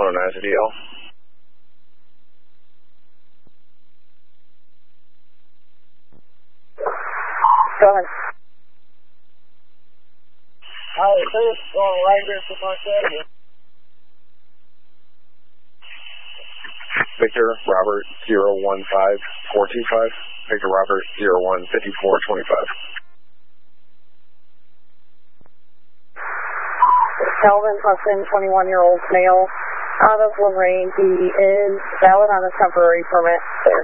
109 to DL. Go ahead. Hi, this is Ranger from Marquette. Victor Robert 015425. Victor Robert 015425. Calvin Hudson, 21-year-old male, out of Lorraine. He is valid on a temporary permit.